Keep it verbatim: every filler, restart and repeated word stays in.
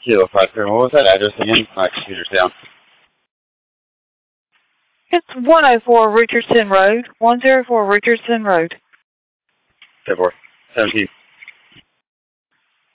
Kilo five seven. What was that address again? My computer's down. It's one oh four Richardson Road. one oh four Richardson Road. ten four. seventeen.